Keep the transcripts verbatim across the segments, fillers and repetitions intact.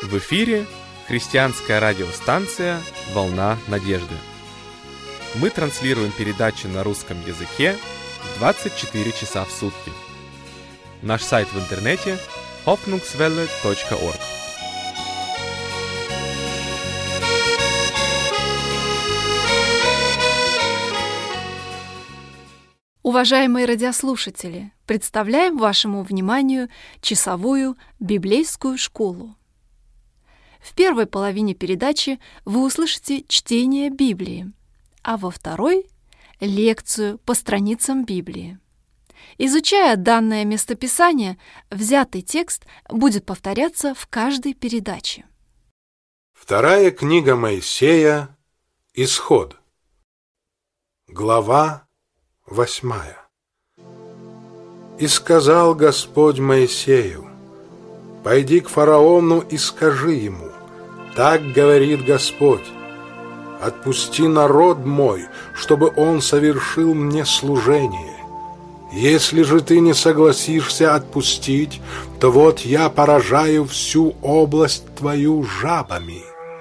В эфире христианская радиостанция «Волна надежды». Мы транслируем передачи на русском языке двадцать четыре часа в сутки. Наш сайт в интернете hoffnungswelle точка org. Уважаемые радиослушатели, представляем вашему вниманию часовую библейскую школу. В первой половине передачи вы услышите чтение Библии, а во второй – лекцию по страницам Библии. Изучая данное местописание, взятый текст будет повторяться в каждой передаче. Вторая книга Моисея, Исход, глава восьмая. «И сказал Господь Моисею: пойди к фараону и скажи ему: так говорит Господь: отпусти народ мой, чтобы он совершил мне служение. Если же ты не согласишься отпустить, то вот я поражаю всю область твою жабами.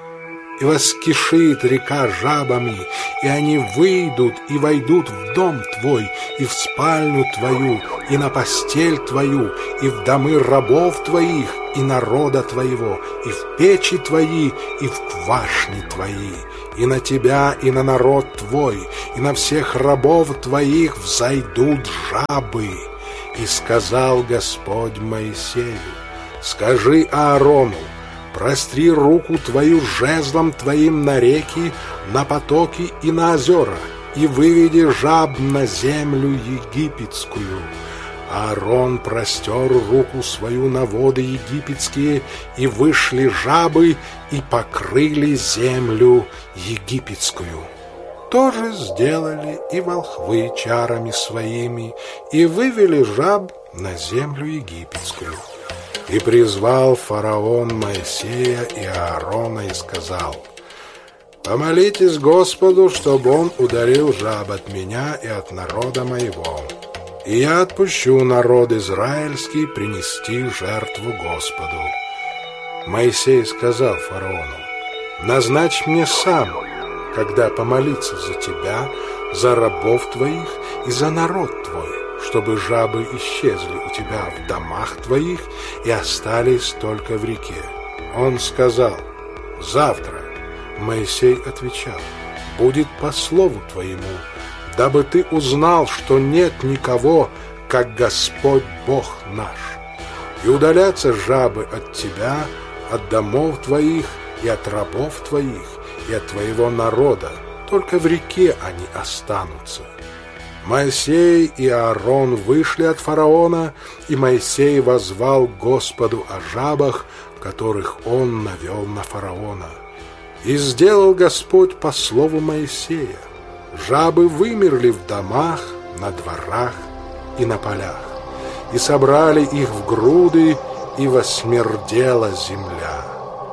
И воскишит река жабами, и они выйдут и войдут в дом твой, и в спальню твою, и на постель твою, и в домы рабов твоих, и народа твоего, и в печи твои, и в квашни твои, и на тебя, и на народ твой, и на всех рабов твоих взойдут жабы. И сказал Господь Моисею: скажи Аарону: простри руку твою жезлом твоим на реки, на потоки и на озера, и выведи жаб на землю египетскую. Аарон простер руку свою на воды египетские, и вышли жабы, и покрыли землю египетскую. То же сделали и волхвы чарами своими, и вывели жаб на землю египетскую. И призвал фараон Моисея и Аарона и сказал: помолитесь Господу, чтобы он ударил жаб от меня и от народа моего, и я отпущу народ израильский принести жертву Господу. Моисей сказал фараону: назначь мне сам, когда помолиться за тебя, за рабов твоих и за народ твой, чтобы жабы исчезли у тебя в домах твоих и остались только в реке. Он сказал: завтра. Моисей отвечал: будет по слову твоему, дабы ты узнал, что нет никого, как Господь Бог наш. И удалятся жабы от тебя, от домов твоих и от рабов твоих и от твоего народа, только в реке они останутся. Моисей и Аарон вышли от фараона, и Моисей воззвал Господу о жабах, которых он навел на фараона. И сделал Господь по слову Моисея. Жабы вымерли в домах, на дворах и на полях, и собрали их в груды, и восмердела земля.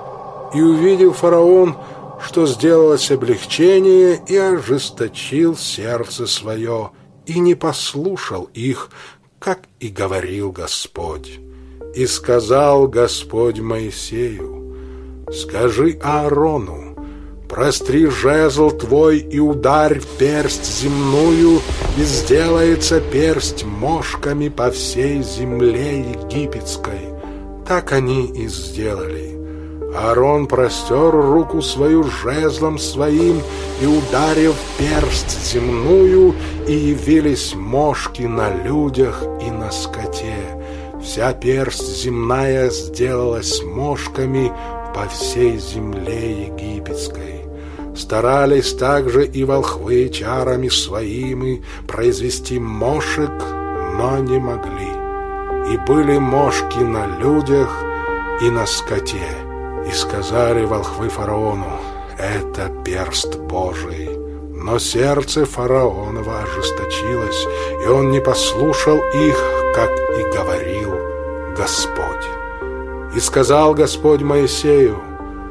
И увидел фараон, что сделалось облегчение, и ожесточил сердце свое, и не послушал их, как и говорил Господь. И сказал Господь Моисею: скажи Аарону: простри жезл твой и ударь в персть земную, и сделается персть мошками по всей земле египетской. Так они и сделали. Аарон простер руку свою жезлом своим и ударил в персть земную, и явились мошки на людях и на скоте. Вся персть земная сделалась мошками по всей земле египетской. Старались также и волхвы чарами своими произвести мошек, но не могли. И были мошки на людях и на скоте. И сказали волхвы фараону: это перст Божий. Но сердце фараонова ожесточилось, и он не послушал их, как и говорил Господь. И сказал Господь Моисею: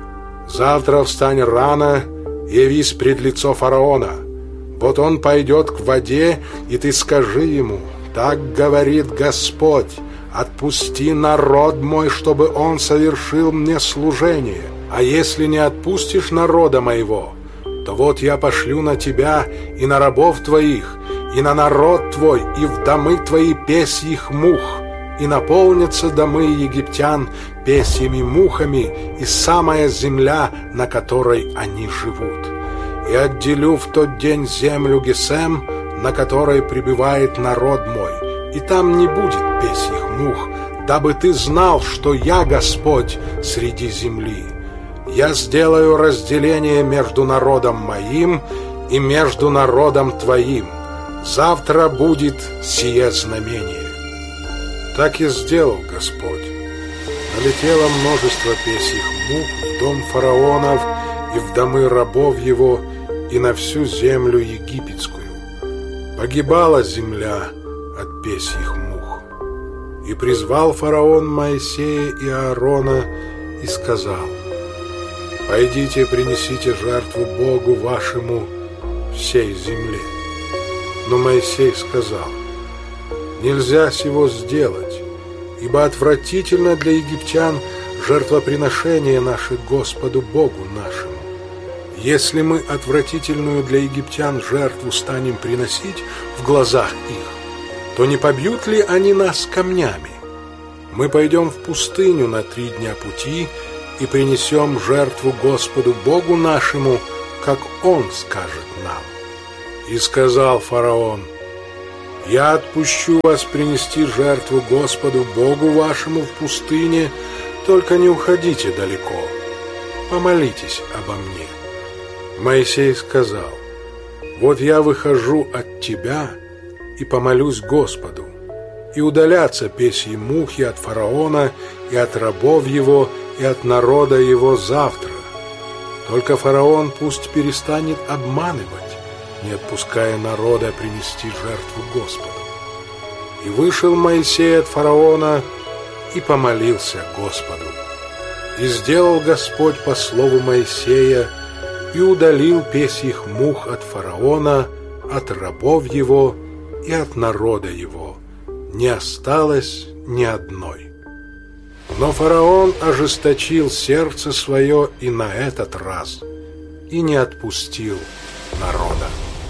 завтра встань рано, явись пред лицо фараона. Вот он пойдет к воде, и ты скажи ему: так говорит Господь: отпусти народ мой, чтобы он совершил мне служение. А если не отпустишь народа моего, то вот я пошлю на тебя и на рабов твоих, и на народ твой, и в домы твои песьих мух, и наполнятся домы египтян песьями мухами, и самая земля, на которой они живут. И отделю в тот день землю Гесем, на которой пребывает народ мой, и там не будет песьих мух, дабы ты знал, что я Господь среди земли. Я сделаю разделение между народом моим и между народом твоим. Завтра будет сие знамение. Так и сделал Господь. Налетело множество песьих мух в дом фараонов и в домы рабов его, и на всю землю египетскую. Погибала земля от песьих мух. И призвал фараон Моисея и Аарона и сказал: «Пойдите, принесите жертву Богу вашему всей земле». Но Моисей сказал: «Нельзя сего сделать, ибо отвратительно для египтян жертвоприношение наше Господу Богу нашему. Если мы отвратительную для египтян жертву станем приносить в глазах их, то не побьют ли они нас камнями? Мы пойдем в пустыню на три дня пути и принесем жертву Господу Богу нашему, как Он скажет нам». И сказал фараон: «Я отпущу вас принести жертву Господу Богу вашему в пустыне, только не уходите далеко, помолитесь обо мне». Моисей сказал: «Вот я выхожу от тебя и помолюсь Господу, и удалятся песьи мухи от фараона и от рабов его и от народа его завтра. Только фараон пусть перестанет обманывать, не отпуская народа принести жертву Господу». И вышел Моисей от фараона и помолился Господу. И сделал Господь по слову Моисея, и удалил песьих мух от фараона, от рабов его и от народа его. Не осталось ни одной. Но фараон ожесточил сердце свое и на этот раз, и не отпустил народа.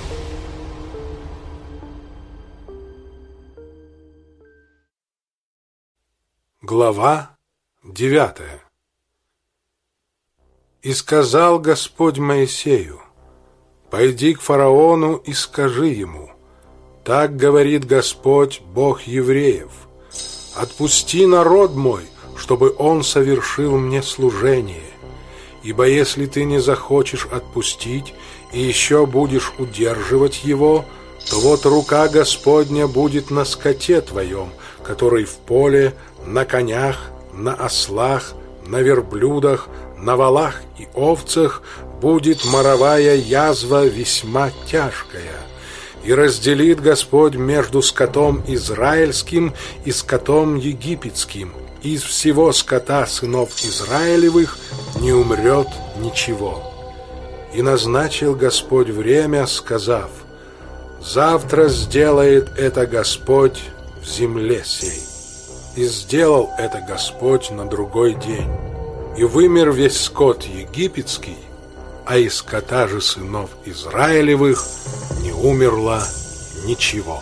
Глава девятая. И сказал Господь Моисею: «Пойди к фараону и скажи ему: так говорит Господь, Бог евреев: отпусти народ мой, чтобы он совершил мне служение. Ибо если ты не захочешь отпустить и еще будешь удерживать его, то вот рука Господня будет на скоте твоем, который в поле, на конях, на ослах, на верблюдах, на волах и овцах будет моровая язва весьма тяжкая. И разделит Господь между скотом израильским и скотом египетским. Из всего скота сынов Израилевых не умрет ничего». И назначил Господь время, сказав: «Завтра сделает это Господь в земле сей». И сделал это Господь на другой день. И вымер весь скот египетский, а из скота же сынов Израилевых не умерло ничего.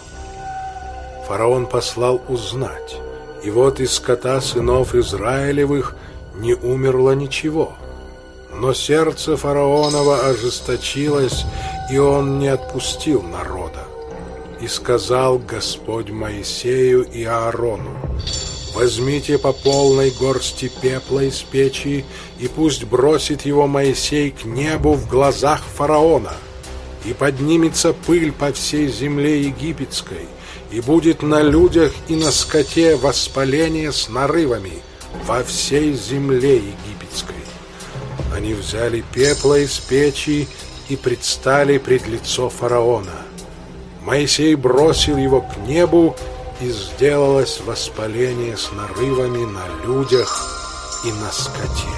Фараон послал узнать, и вот из скота сынов Израилевых не умерло ничего. Но сердце фараонова ожесточилось, и он не отпустил народа. И сказал Господь Моисею и Аарону: «Возьмите по полной горсти пепла из печи, и пусть бросит его Моисей к небу в глазах фараона. И поднимется пыль по всей земле египетской, и будет на людях и на скоте воспаление с нарывами во всей земле египетской». Они взяли пепла из печи и предстали пред лицо фараона. Моисей бросил его к небу, и сделалось воспаление с нарывами на людях и на скоте.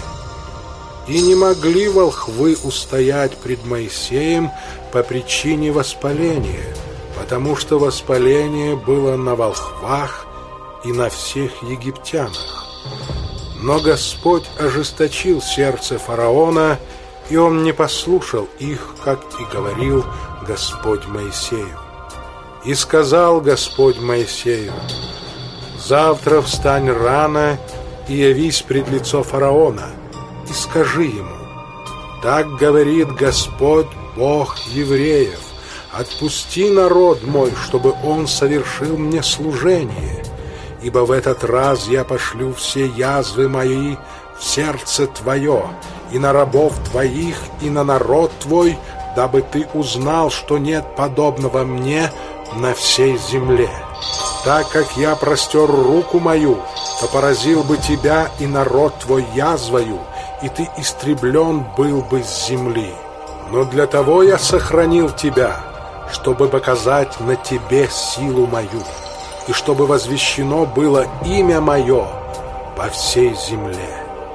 И не могли волхвы устоять пред Моисеем по причине воспаления, потому что воспаление было на волхвах и на всех египтянах. Но Господь ожесточил сердце фараона, и он не послушал их, как и говорил Господь Моисею. И сказал Господь Моисею: «Завтра встань рано и явись пред лицо фараона, и скажи ему: так говорит Господь, Бог евреев: отпусти народ мой, чтобы он совершил мне служение, ибо в этот раз я пошлю все язвы мои в сердце твое, и на рабов твоих, и на народ твой, дабы ты узнал, что нет подобного мне на всей земле. Так как я простер руку мою, то поразил бы тебя и народ твой язвою, и ты истреблен был бы с земли. Но для того я сохранил тебя, чтобы показать на тебе силу мою, и чтобы возвещено было имя мое по всей земле.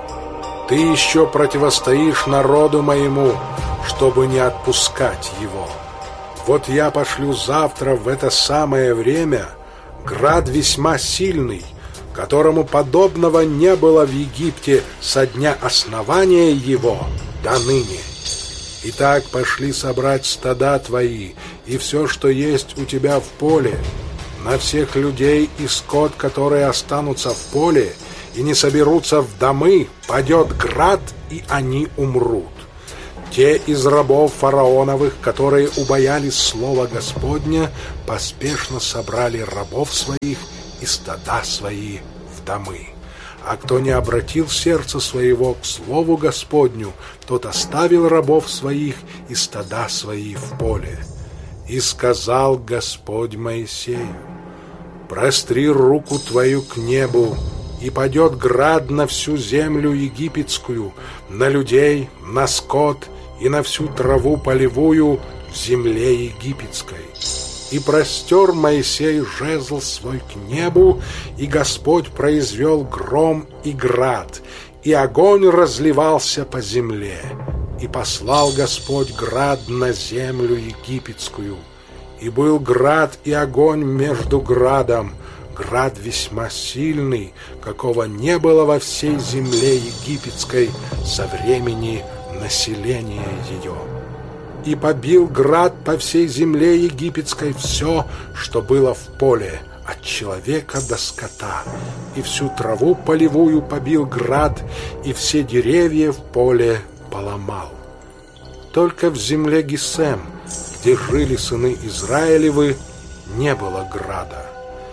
Ты еще противостоишь народу моему, чтобы не отпускать его. Вот я пошлю завтра в это самое время град весьма сильный, которому подобного не было в Египте со дня основания его до ныне. Итак, пошли собрать стада твои и все, что есть у тебя в поле, на всех людей и скот, которые останутся в поле и не соберутся в домы, падет град, и они умрут. Те из рабов фараоновых, которые убоялись слова Господня, поспешно собрали рабов своих и стада свои в домы. А кто не обратил сердце своего к слову Господню, тот оставил рабов своих и стада свои в поле. И сказал Господь Моисею: простри руку твою к небу, и падет град на всю землю египетскую, на людей, на скот и на всю траву полевую в земле египетской. И простер Моисей жезл свой к небу, и Господь произвел гром и град, и огонь разливался по земле. И послал Господь град на землю египетскую. И был град и огонь между градом, град весьма сильный, какого не было во всей земле египетской со времени населения ее. И побил град по всей земле египетской все, что было в поле, от человека до скота, и всю траву полевую побил град, и все деревья в поле поломал. Только в земле Гесем, где жили сыны Израилевы, не было града.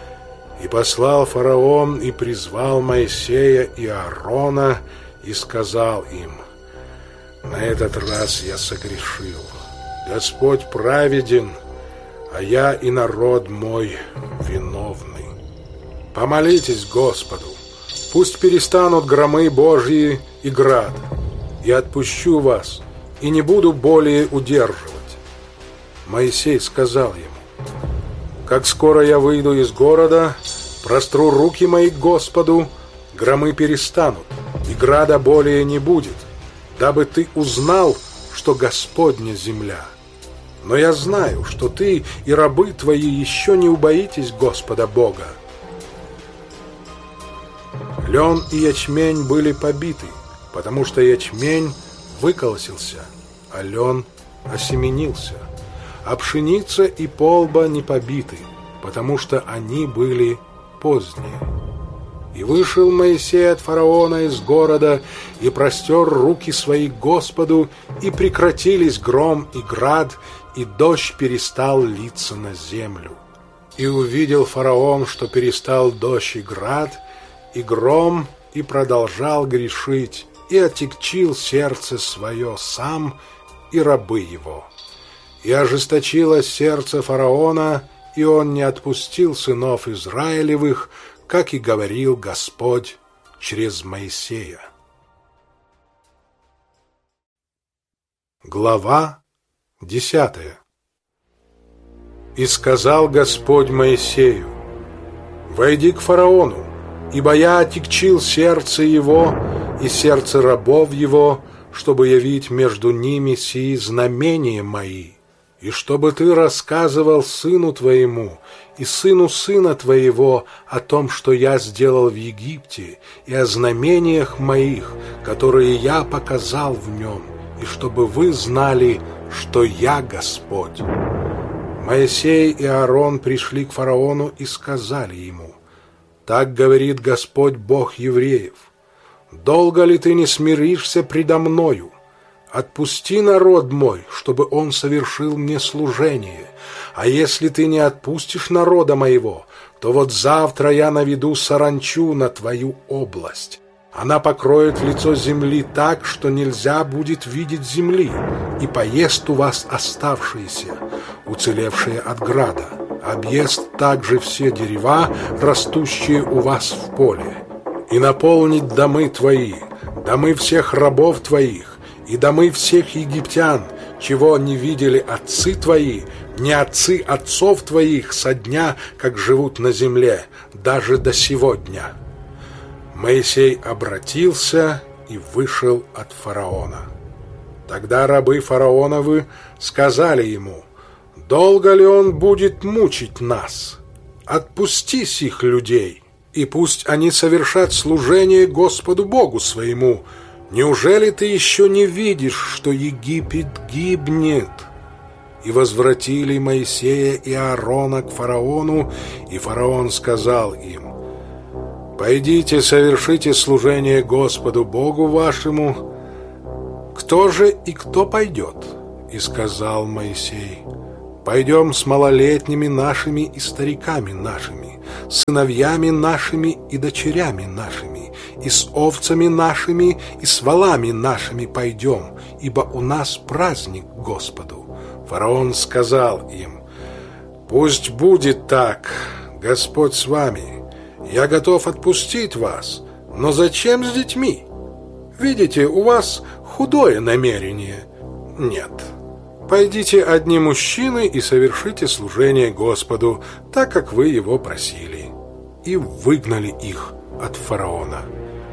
И послал фараон и призвал Моисея и Аарона, и сказал им: на этот раз я согрешил. Господь праведен, а я и народ мой виновны. Помолитесь Господу, пусть перестанут громы Божьи и град, и отпущу вас, и не буду более удерживать. Моисей сказал ему: как скоро я выйду из города, простру руки мои к Господу, громы перестанут, и града более не будет, дабы ты узнал, что Господня земля. Но я знаю, что ты и рабы твои еще не убоитесь Господа Бога. Лен и ячмень были побиты, потому что ячмень выколосился, а лен осеменился. А пшеница и полба не побиты, потому что они были поздние. И вышел Моисей от фараона из города, и простер руки свои к Господу, и прекратились гром и град, и дождь перестал литься на землю. И увидел фараон, что перестал дождь и град, и гром, и продолжал грешить, и отягчил сердце свое сам и рабы его. И ожесточилось сердце фараона, и он не отпустил сынов Израилевых, как и говорил Господь через Моисея. Глава десятая. И сказал Господь Моисею: войди к фараону, ибо я отягчил сердце его и сердце рабов его, чтобы явить между ними сии знамения мои, и чтобы ты рассказывал сыну твоему и сыну сына твоего о том, что я сделал в Египте, и о знамениях моих, которые я показал в нем, и чтобы вы знали, что я Господь». Моисей и Аарон пришли к фараону и сказали ему: «Так говорит Господь Бог евреев: долго ли ты не смиришься предо мною? Отпусти народ мой, чтобы он совершил мне служение. А если ты не отпустишь народа моего, то вот завтра я наведу саранчу на твою область. Она покроет лицо земли так, что нельзя будет видеть земли, и поест у вас оставшиеся, уцелевшие от града. Объест также все дерева, растущие у вас в поле, и наполнит домы твои, домы всех рабов твоих, и домы всех египтян, чего не видели отцы твои, не отцы отцов твоих со дня, как живут на земле, даже до сего дня». Моисей обратился и вышел от фараона. Тогда рабы фараоновы сказали ему: «Долго ли он будет мучить нас? Отпусти сих людей, и пусть они совершат служение Господу Богу своему. Неужели ты еще не видишь, что Египет гибнет?» И возвратили Моисея и Аарона к фараону, и фараон сказал им: «Пойдите, совершите служение Господу Богу вашему». «Кто же и кто пойдет?» И сказал Моисей: «Пойдем с малолетними нашими и стариками нашими, сыновьями нашими и дочерями нашими, и с овцами нашими и с волами нашими пойдем, ибо у нас праздник Господу». Фараон сказал им: «Пусть будет так, Господь с вами. Я готов отпустить вас, но зачем с детьми? Видите, у вас худое намерение. Нет. Пойдите одни мужчины и совершите служение Господу, так как вы его просили». И выгнали их от фараона.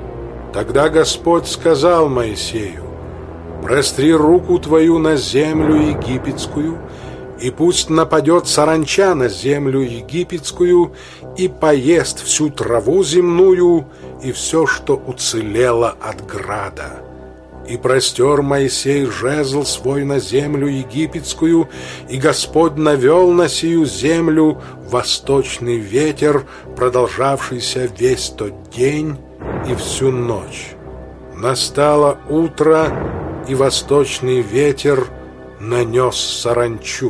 Тогда Господь сказал Моисею: «Простри руку твою на землю египетскую, и пусть нападет саранча на землю египетскую и поест всю траву земную и все, что уцелело от града». И простер Моисей жезл свой на землю египетскую, и Господь навел на сию землю восточный ветер, продолжавшийся весь тот день и всю ночь. Настало утро, и восточный ветер нанес саранчу.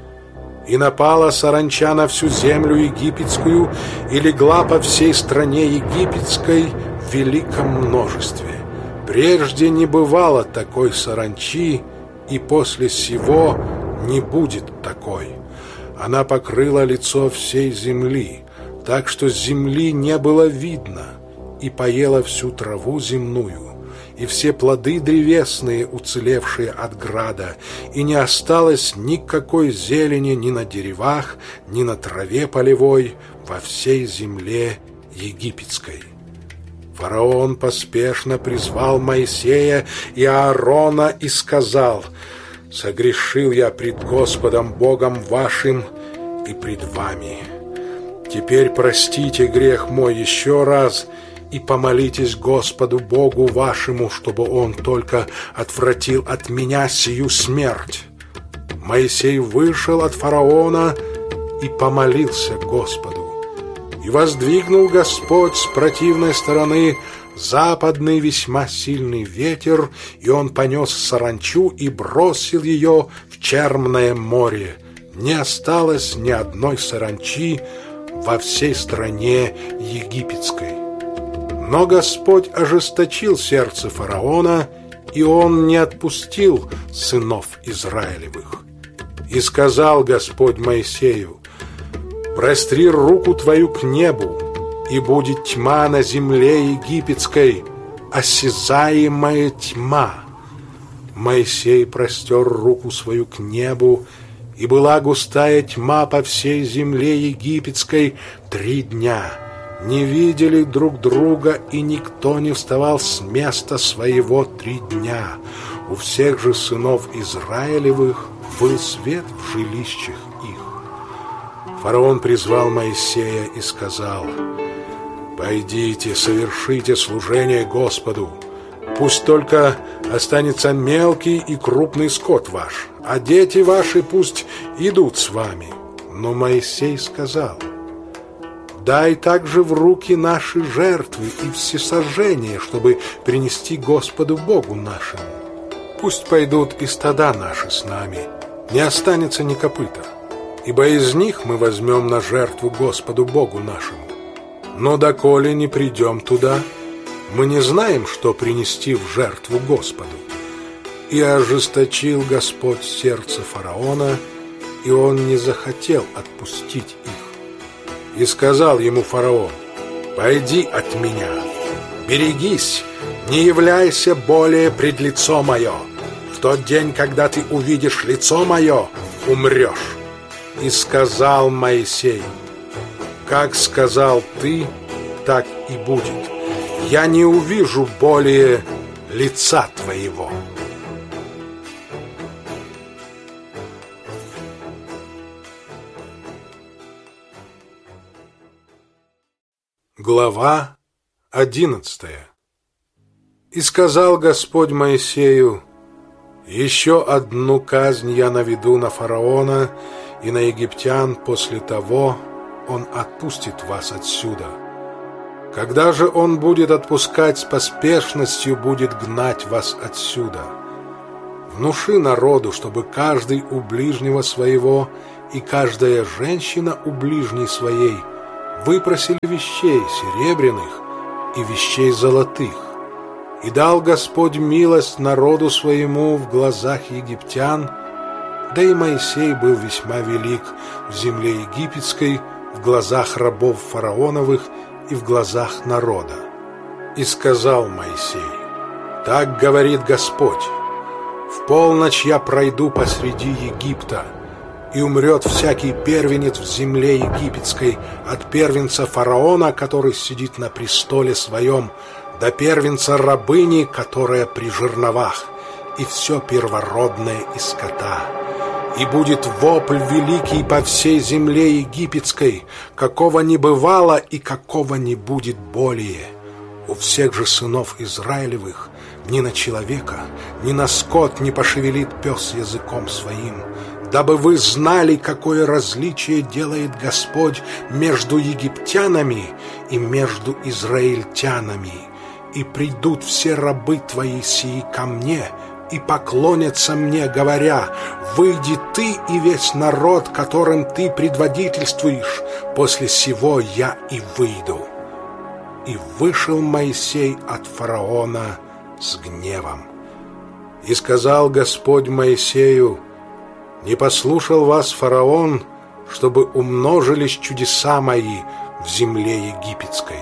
И напала саранча на всю землю египетскую, и легла по всей стране египетской в великом множестве. Прежде не бывало такой саранчи, и после сего не будет такой. Она покрыла лицо всей земли, так что земли не было видно, и поела всю траву земную, и все плоды древесные, уцелевшие от града, и не осталось никакой зелени ни на деревах, ни на траве полевой во всей земле египетской. Фараон поспешно призвал Моисея и Аарона и сказал: «Согрешил я пред Господом Богом вашим и пред вами. Теперь простите грех мой еще раз, и помолитесь Господу Богу вашему, чтобы Он только отвратил от меня сию смерть». Моисей вышел от фараона и помолился Господу. И воздвигнул Господь с противной стороны западный весьма сильный ветер, и он понес саранчу и бросил ее в Черное море. Не осталось ни одной саранчи во всей стране египетской. Но Господь ожесточил сердце фараона, и он не отпустил сынов Израилевых. И сказал Господь Моисею: «Простри руку твою к небу, и будет тьма на земле египетской, осязаемая тьма». Моисей простер руку свою к небу, и была густая тьма по всей земле египетской три дня. Не видели друг друга, и никто не вставал с места своего три дня. У всех же сынов Израилевых был свет в жилищах их. Фараон призвал Моисея и сказал: «Пойдите, совершите служение Господу. Пусть только останется мелкий и крупный скот ваш, а дети ваши пусть идут с вами». Но Моисей сказал: «Дай также в руки наши жертвы и всесожжения, чтобы принести Господу Богу нашему. Пусть пойдут и стада наши с нами, не останется ни копыта, ибо из них мы возьмем на жертву Господу Богу нашему. Но доколе не придем туда, мы не знаем, что принести в жертву Господу». И ожесточил Господь сердце фараона, и он не захотел отпустить их. И сказал ему фараон: «Пойди от меня, берегись, не являйся более пред лицо мое. В тот день, когда ты увидишь лицо мое, умрешь». И сказал Моисей: «Как сказал ты, так и будет. Я не увижу более лица твоего». Глава одиннадцатая. И сказал Господь Моисею: «Еще одну казнь я наведу на фараона и на египтян, после того он отпустит вас отсюда. Когда же он будет отпускать, с поспешностью будет гнать вас отсюда. Внуши народу, чтобы каждый у ближнего своего и каждая женщина у ближней своей выпросили вещей серебряных и вещей золотых. И дал Господь милость народу своему в глазах египтян, да и Моисей был весьма велик в земле египетской, в глазах рабов фараоновых и в глазах народа. И сказал Моисей: «Так говорит Господь: в полночь я пройду посреди Египта, и умрет всякий первенец в земле египетской, от первенца фараона, который сидит на престоле своем, до первенца рабыни, которая при жерновах, и все первородное из скота. И будет вопль великий по всей земле египетской, какого не бывало и какого не будет более. У всех же сынов Израилевых ни на человека, ни на скот не пошевелит пес языком своим, дабы вы знали, какое различие делает Господь между египтянами и между израильтянами. И придут все рабы твои сии ко мне, и поклонятся мне, говоря: выйди ты и весь народ, которым ты предводительствуешь, после сего я и выйду». И вышел Моисей от фараона с гневом. И сказал Господь Моисею: «Не послушал вас фараон, чтобы умножились чудеса мои в земле египетской».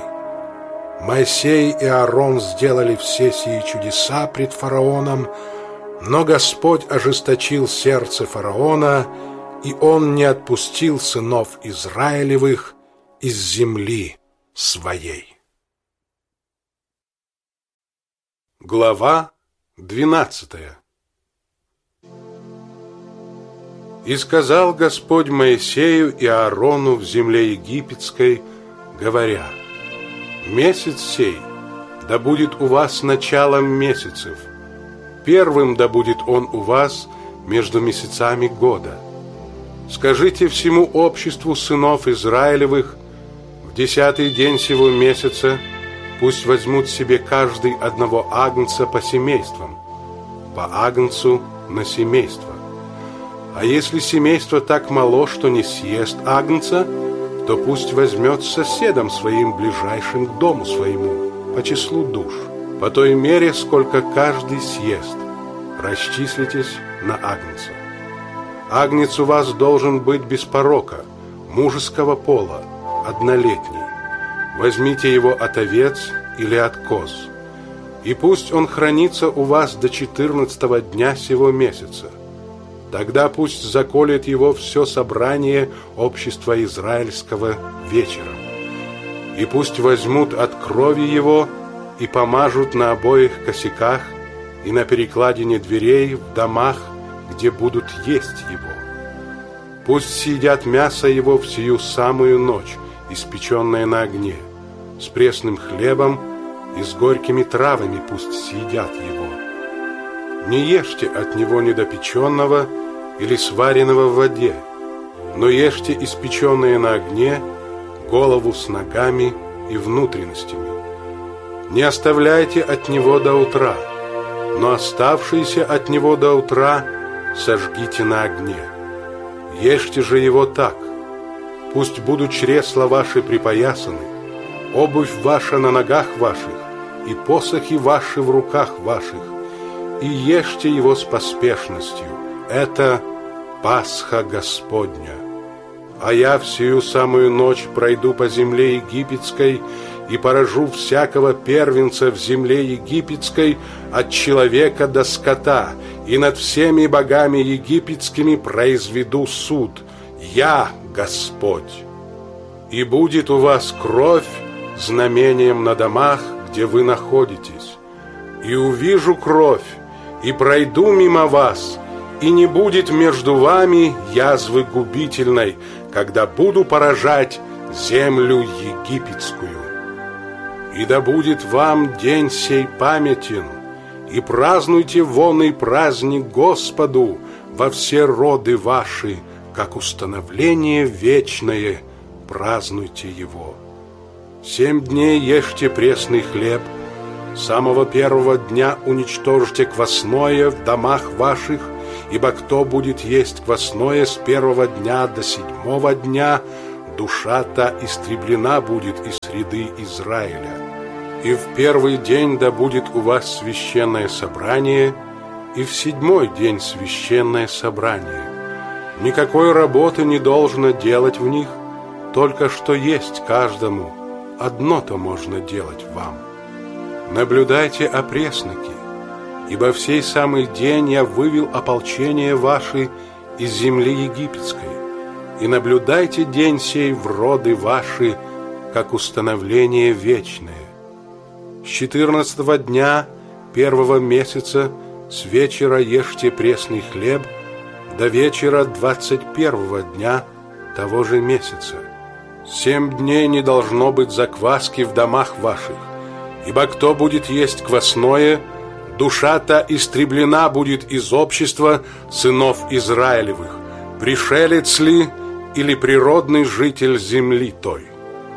Моисей и Аарон сделали все сии чудеса пред фараоном, но Господь ожесточил сердце фараона, и он не отпустил сынов Израилевых из земли своей. Глава двенадцатая. И сказал Господь Моисею и Аарону в земле египетской, говоря: «Месяц сей да будет у вас началом месяцев, первым да будет он у вас между месяцами года. Скажите всему обществу сынов Израилевых: в десятый день сего месяца пусть возьмут себе каждый одного агнца по семействам, по агнцу на семейство. А если семейство так мало, что не съест агнца, то пусть возьмет с соседом своим, ближайшим к дому своему, по числу душ, по той мере, сколько каждый съест. Расчислитесь на агнца. Агнец у вас должен быть без порока, мужеского пола, однолетний. Возьмите его от овец или от коз, и пусть он хранится у вас до четырнадцатого дня сего месяца. Тогда пусть заколет его все собрание общества израильского вечером. И пусть возьмут от крови его и помажут на обоих косяках и на перекладине дверей в домах, где будут есть его. Пусть съедят мясо его в сию самую ночь, испеченное на огне, с пресным хлебом и с горькими травами пусть съедят его. Не ешьте от него недопеченного или сваренного в воде, но ешьте испеченное на огне, голову с ногами и внутренностями. Не оставляйте от него до утра, но оставшиеся от него до утра сожгите на огне. Ешьте же его так. Пусть будут чресла ваши припоясаны, обувь ваша на ногах ваших, и посохи ваши в руках ваших, и ешьте его с поспешностью. Это Пасха Господня. А я в сию самую ночь пройду по земле египетской и поражу всякого первенца в земле египетской от человека до скота, и над всеми богами египетскими произведу суд. Я Господь. И будет у вас кровь знамением на домах, где вы находитесь. И увижу кровь, и пройду мимо вас, и не будет между вами язвы губительной, когда буду поражать землю египетскую. И да будет вам день сей памятен, и празднуйте вонный праздник Господу во все роды ваши, как установление вечное, празднуйте его. Семь дней ешьте пресный хлеб, с самого первого дня уничтожьте квасное в домах ваших, ибо кто будет есть квасное с первого дня до седьмого дня, душа та истреблена будет из среды Израиля. И в первый день да будет у вас священное собрание, и в седьмой день священное собрание. Никакой работы не должно делать в них, только что есть каждому, одно-то можно делать вам. Наблюдайте опресноки, ибо в сей самый день я вывел ополчение ваше из земли египетской, и наблюдайте день сей в роды ваши, как установление вечное. С четырнадцатого дня первого месяца с вечера ешьте пресный хлеб до вечера двадцать первого дня того же месяца. Семь дней не должно быть закваски в домах ваших, ибо кто будет есть квасное, душа-то истреблена будет из общества сынов Израилевых, пришелец ли или природный житель земли той.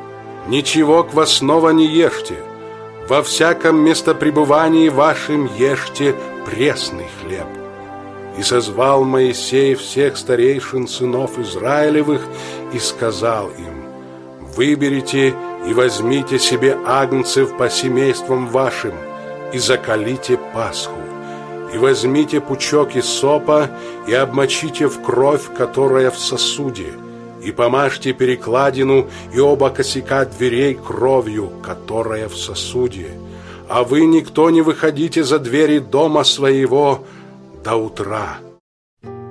Ничего квасного не ешьте, во всяком местопребывании вашим ешьте пресный хлеб. И созвал Моисей всех старейшин сынов Израилевых и сказал им: выберите и возьмите себе агнцев по семействам вашим и заколите Пасху. И возьмите пучок иссопа и обмочите в кровь, которая в сосуде, и помажьте перекладину и оба косяка дверей кровью, которая в сосуде. А вы никто не выходите за двери дома своего до утра.